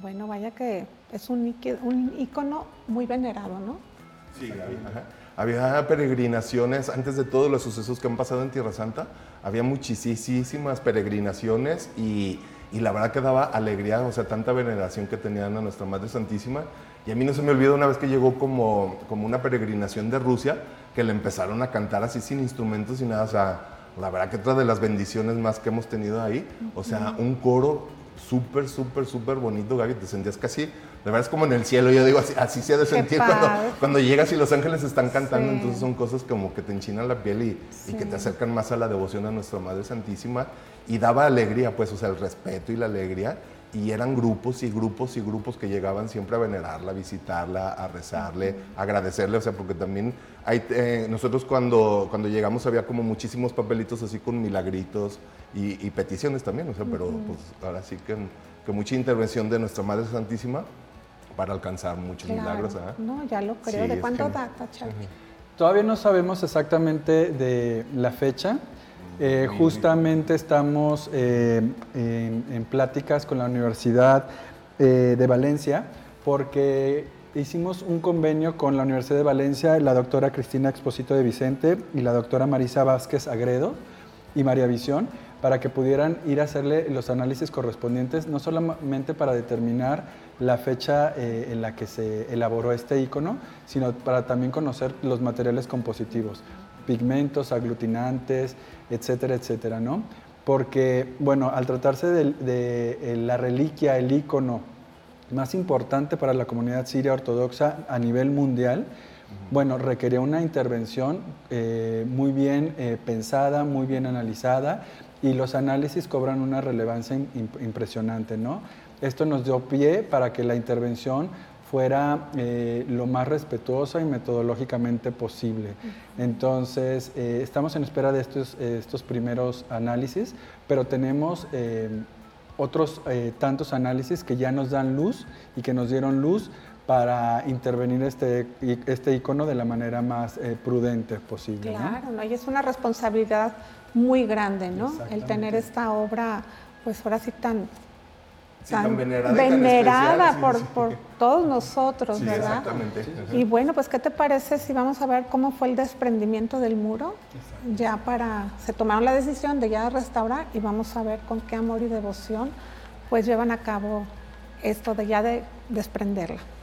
Bueno, vaya que es un ícono muy venerado, ¿no? Sí, había peregrinaciones, antes de todos los sucesos que han pasado en Tierra Santa, había muchísimas peregrinaciones y la verdad que daba alegría, o sea, tanta veneración que tenían a Nuestra Madre Santísima. Y a mí no se me olvida una vez que llegó como una peregrinación de Rusia, que le empezaron a cantar así sin instrumentos y nada, o sea, la verdad que otra de las bendiciones más que hemos tenido ahí, o sea, un coro súper bonito, Gaby, te sentías casi, de verdad es como en el cielo, yo digo, así se ha de sentir cuando llegas y los ángeles están cantando, sí. Entonces son cosas como que te enchinan la piel y que te acercan más a la devoción a Nuestra Madre Santísima, y daba alegría, pues, o sea, el respeto y la alegría, y eran grupos y grupos que llegaban siempre a venerarla, a visitarla, a rezarle, a agradecerle, o sea, porque también nosotros cuando llegamos había como muchísimos papelitos así con milagritos y peticiones también, o sea, pero pues ahora sí que mucha intervención de Nuestra Madre Santísima para alcanzar muchos milagros. No, ya lo creo. Sí, ¿de cuánto data, Charlie? Todavía no sabemos exactamente de la fecha. Justamente estamos en pláticas con la Universidad de Valencia porque hicimos un convenio con la Universidad de Valencia, la doctora Cristina Expósito de Vicente y la doctora Marisa Vázquez Agredo y María Visión, para que pudieran ir a hacerle los análisis correspondientes, no solamente para determinar la fecha en la que se elaboró este ícono, sino para también conocer los materiales compositivos, pigmentos, aglutinantes, etcétera, etcétera, ¿no? Porque, bueno, al tratarse de la reliquia, el ícono más importante para la comunidad siria ortodoxa a nivel mundial, bueno, requería una intervención muy bien pensada, muy bien analizada, y los análisis cobran una relevancia impresionante, ¿no? Esto nos dio pie para que la intervención fuera lo más respetuosa y metodológicamente posible. Entonces, estamos en espera de estos primeros análisis, pero tenemos otros tantos análisis que ya nos dan luz y que nos dieron luz para intervenir este ícono de la manera más prudente posible. Claro, ¿no? Y es una responsabilidad muy grande, ¿no? El tener esta obra, pues ahora sí tan venerada por todos nosotros, sí, ¿verdad? Exactamente. Y bueno, pues ¿qué te parece si vamos a ver cómo fue el desprendimiento del muro? Ya se tomaron la decisión de ya restaurar y vamos a ver con qué amor y devoción pues llevan a cabo esto de ya de desprenderla.